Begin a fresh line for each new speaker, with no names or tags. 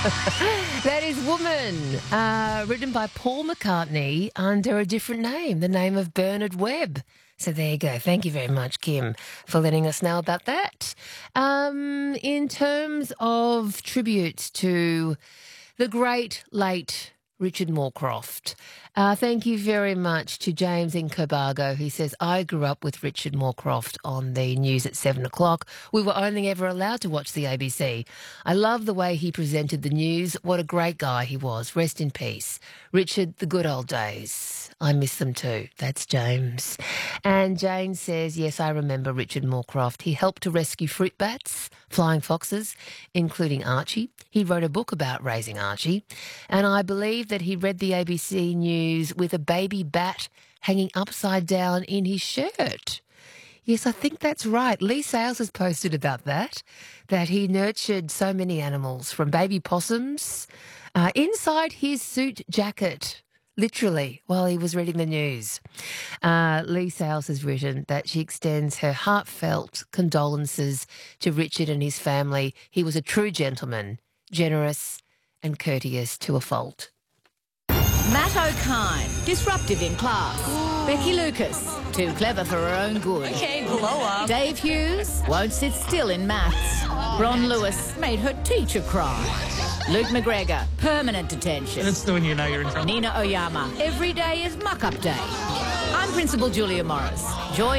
That is Woman, written by Paul McCartney under a different name, the name of Bernard Webb. So there you go. Thank you very much, Kim, for letting us know about that. In terms of tributes to the great late Richard Moorcroft, thank you very much to James in Cobargo, who says, I grew up with Richard Moorcroft on the news at 7 o'clock. We were only ever allowed to watch the ABC. I love the way he presented the news. What a great guy he was. Rest in peace. Richard, the good old days. I miss them too. That's James. And Jane says, yes, I remember Richard Moorcroft. He helped to rescue fruit bats, flying foxes, including Archie. He wrote a book about raising Archie. And I believe that he read the ABC News with a baby bat hanging upside down in his shirt. Yes, I think that's right. Lee Sales has posted about that he nurtured so many animals, from baby possums inside his suit jacket, literally, while he was reading the news. Lee Sales has written that she extends her heartfelt condolences to Richard and his family. He was a true gentleman, generous and courteous to a fault.
Matt O'Kine, disruptive in class. Becky Lucas, too clever for her own good.
Okay, blow up.
Dave Hughes, won't sit still in maths. Ron Lewis made her teacher cry. Luke McGregor, permanent detention.
That's when you know you're in trouble.
Nina Oyama, every day is muck-up day. I'm Principal Julia Morris. Join